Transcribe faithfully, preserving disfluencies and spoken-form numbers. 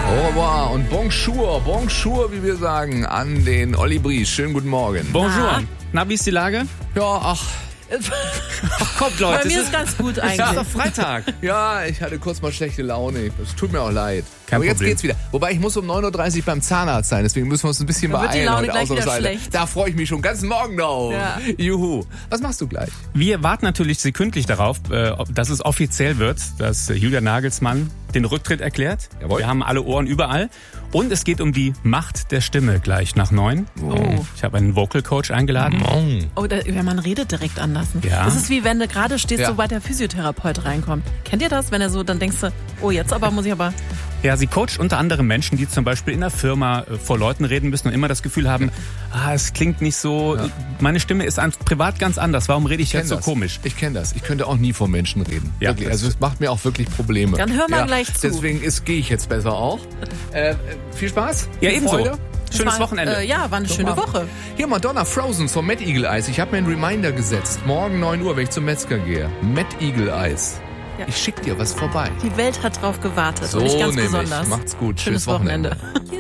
Au revoir und bonjour, bonjour, wie wir sagen, an den Olli Bries. Schönen guten Morgen. Bonjour. Na, wie ist die Lage? Ja, ach... Ach, kommt, Leute. Bei mir ist ganz gut eigentlich. Es ist doch Freitag. Ja, ich hatte kurz mal schlechte Laune. Es tut mir auch leid. Kein Aber jetzt Problem. geht's wieder. Wobei, ich muss um neun Uhr dreißig beim Zahnarzt sein. Deswegen müssen wir uns ein bisschen Dann wird die beeilen. Laune heute gleich wieder ausnahmsweise. schlecht. Da freue ich mich schon ganz morgen drauf. Ja. Juhu. Was machst du gleich? Wir warten natürlich sekündlich darauf, äh, ob- dass es offiziell wird, dass äh, Julian Nagelsmann den Rücktritt erklärt. Jawohl. Wir haben alle Ohren überall. Und es geht um die Macht der Stimme gleich nach neun. Oh. Ich habe einen Vocal Coach eingeladen. Oh, da, ja, man redet direkt anders. Ja. Das ist wie wenn du gerade stehst, Ja. sobald der Physiotherapeut reinkommt. Kennt ihr das? Wenn er so, dann denkst du, oh, jetzt aber muss ich aber... Ja, sie coacht unter anderem Menschen, die zum Beispiel in der Firma äh, vor Leuten reden müssen und immer das Gefühl haben, ah, es klingt nicht so, Ja. meine Stimme ist an- privat ganz anders, warum rede ich, kenn jetzt so das. komisch? Ich kenne das. Ich könnte auch nie vor Menschen reden. Ja, Wirklich. das- Also es macht mir auch wirklich Probleme. Dann hör mal ja, gleich zu. Deswegen gehe ich jetzt besser auch. Äh, äh, viel Spaß. Ja, viel ebenso. Freude. Schönes war, Wochenende. Äh, ja, war eine schöne mal. Woche. Hier Madonna Frozen vom Mad Eagle Eis. Ich habe mir einen Reminder gesetzt. Morgen neun Uhr, wenn ich zum Metzger gehe. Mad Eagle Eis. Ja. Ich schick dir was vorbei. Die Welt hat drauf gewartet. So und ich ganz nämlich. besonders. Macht's gut. Schönes Schönes Wochenende. Wochenende.